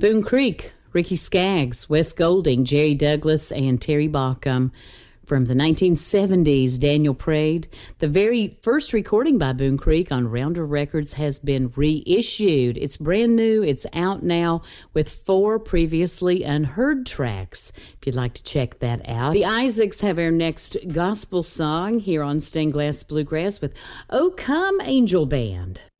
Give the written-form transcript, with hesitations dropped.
Boone Creek, Ricky Skaggs, Wes Golding, Jerry Douglas, and Terry Baucom. From the 1970s, Daniel Praed. The very first recording by Boone Creek on Rounder Records has been reissued. It's brand new. It's out now with 4 previously unheard tracks, if you'd like to check that out. The Isaacs have our next gospel song here on Stained Glass Bluegrass with "Oh Come Angel Band."